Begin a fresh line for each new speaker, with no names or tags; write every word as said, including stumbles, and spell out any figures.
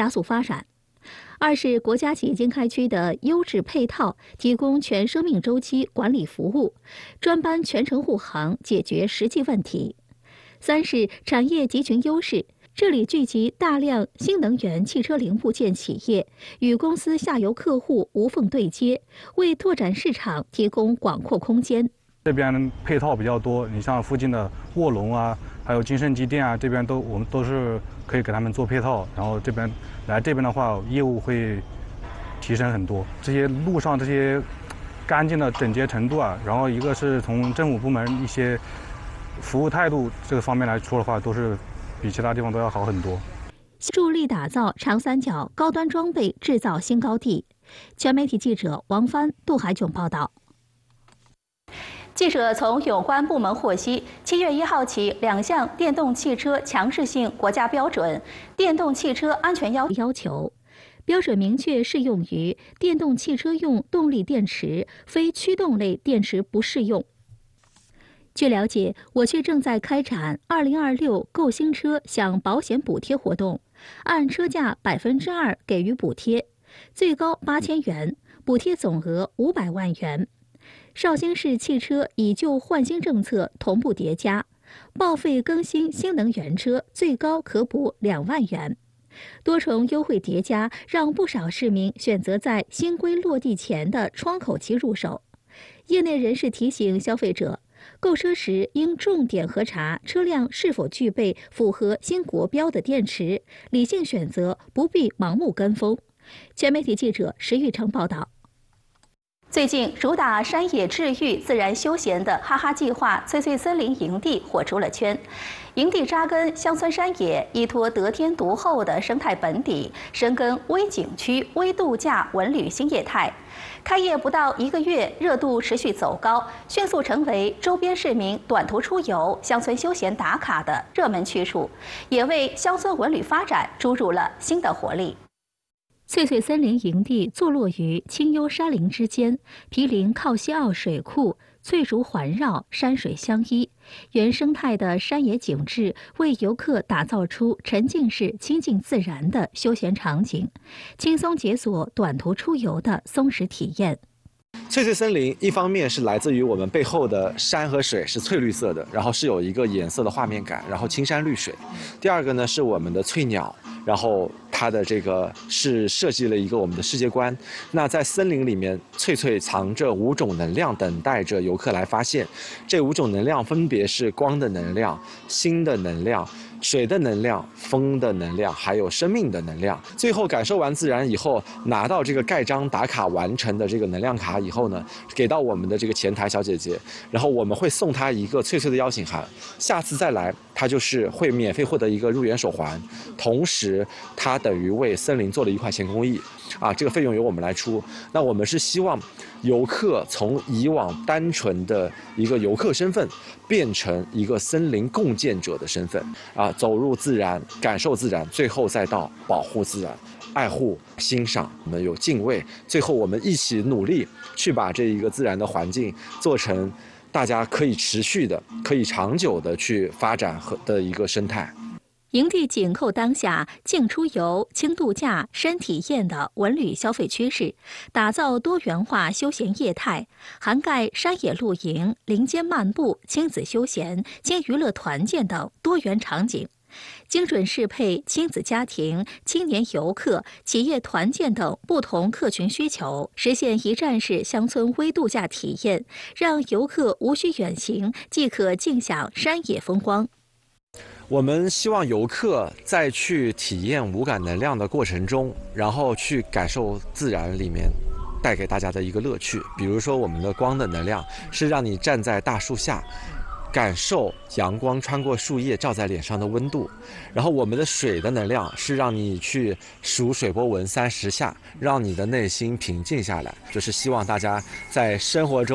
加速发展。二是国家级经开区的优质配套，提供全生命周期管理服务，专班全程护航，解决实际问题。三是产业集群优势，这里聚集大量新能源汽车零部件企业，与公司下游客户无缝对接，为拓展市场提供广阔空间。
这边配套比较多，你像附近的卧龙啊，还有金盛机电啊，这边都我们都是可以给他们做配套，然后这边来这边的话，业务会提升很多。这些路上这些干净的整洁程度啊，然后一个是从政府部门一些服务态度这个方面来说的话，都是比其他地方都要好很多。
助力打造长三角高端装备制造新高地。全媒体记者王帆、杜海炯报道。记者从有关部门获悉，七月一号起，两项电动汽车强制性国家标准《电动汽车安全要要求》，标准明确适用于电动汽车用动力电池，非驱动类电池不适用。据了解，我区正在开展二零二六购新车享保险补贴活动，按车价百分之二给予补贴，最高八千元，补贴总额五百万元。绍兴市汽车以旧换新政策同步叠加，报废更新新能源车最高可补两万元。多重优惠叠加，让不少市民选择在新规落地前的窗口期入手。业内人士提醒消费者，购车时应重点核查车辆是否具备符合新国标的电池，理性选择，不必盲目跟风。全媒体记者石玉成报道。最近，主打山野治愈、自然休闲的哈哈计划翠翠森林营地火出了圈。营地扎根乡村山野，依托得天独厚的生态本底，深耕微景区、微度假、文旅新业态。开业不到一个月，热度持续走高，迅速成为周边市民短途出游、乡村休闲打卡的热门去处，也为乡村文旅发展注入了新的活力。翠翠森林营地坐落于清幽山林之间，毗邻靠西澳水库，翠竹环绕，山水相依，原生态的山野景致为游客打造出沉浸式亲近自然的休闲场景，轻松解锁短途出游的松弛体验。
翠翠森林一方面是来自于我们背后的山和水是翠绿色的，然后是有一个颜色的画面感，然后青山绿水。第二个呢是我们的翠鸟，然后它的这个是设计了一个我们的世界观。那在森林里面，翠翠藏着五种能量，等待着游客来发现。这五种能量分别是光的能量、心的能量、水的能量、风的能量，还有生命的能量。最后感受完自然以后，拿到这个盖章打卡完成的这个能量卡以后呢，给到我们的这个前台小姐姐，然后我们会送她一个翠翠的邀请函，下次再来她就是会免费获得一个入园手环，同时她等于为森林做了一块钱公益啊，这个费用由我们来出。那我们是希望游客从以往单纯的一个游客身份变成一个森林共建者的身份啊，走入自然，感受自然，最后再到保护自然、爱护、欣赏，我们有敬畏，最后我们一起努力去把这一个自然的环境做成大家可以持续的、可以长久的去发展和的一个生态。
营地紧扣当下静出游、轻度假、深体验的文旅消费趋势，打造多元化休闲业态，涵盖山野露营、林间漫步、亲子休闲、轻娱乐团建等多元场景，精准适配亲子家庭、青年游客、企业团建等不同客群需求，实现一站式乡村微度假体验，让游客无需远行即可尽享山野风光。
我们希望游客在去体验无感能量的过程中，然后去感受自然里面带给大家的一个乐趣。比如说，我们的光的能量是让你站在大树下，感受阳光穿过树叶照在脸上的温度。然后我们的水的能量是让你去数水波纹三十下，让你的内心平静下来。就是希望大家在生活中